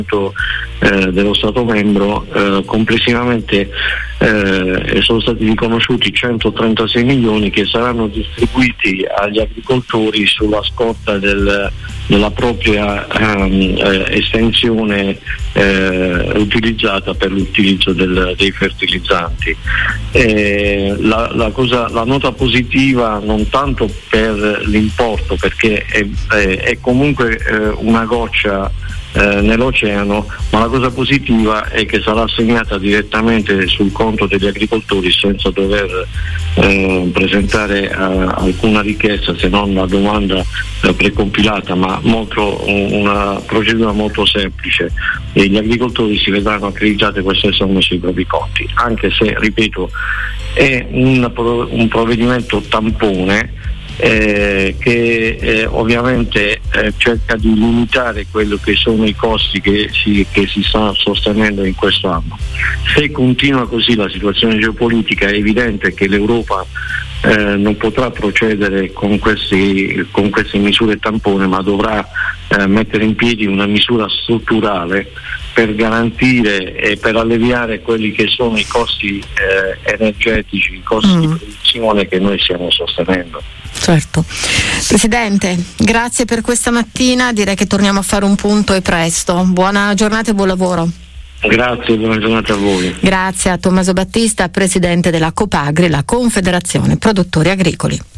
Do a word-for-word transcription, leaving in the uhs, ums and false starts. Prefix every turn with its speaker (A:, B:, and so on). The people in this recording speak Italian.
A: eh, dello Stato membro, eh, complessivamente eh, sono stati riconosciuti centotrentasei milioni che saranno distribuiti agli agricoltori sulla scorta del, della propria ehm, eh, estensione eh, utilizzata per l'utilizzo del, dei fertilizzanti. Eh, la, la, cosa, la nota positiva non tanto per l'importo, perché è, è, è comunque eh, una goccia Eh, nell'oceano, ma la cosa positiva è che sarà assegnata direttamente sul conto degli agricoltori senza dover eh, presentare eh, alcuna richiesta, se non la domanda eh, precompilata, ma molto, una procedura molto semplice, e gli agricoltori si vedranno accreditate queste somme sui propri conti, anche se, ripeto, è un, un provvedimento tampone Eh, che eh, ovviamente eh, cerca di limitare quello che sono i costi che si, che si stanno sostenendo in questo anno. Se continua così la situazione geopolitica, è evidente che l'Europa eh, non potrà procedere con, questi, con queste misure tampone, ma dovrà eh, mettere in piedi una misura strutturale per garantire e per alleviare quelli che sono i costi eh, energetici, i costi mm. di produzione che noi stiamo sostenendo.
B: Certo. Presidente, grazie per questa mattina, direi che torniamo a fare un punto e presto. Buona giornata e buon lavoro.
A: Grazie, buona giornata a voi.
B: Grazie a Tommaso Battista, presidente della Copagri, la Confederazione Produttori Agricoli.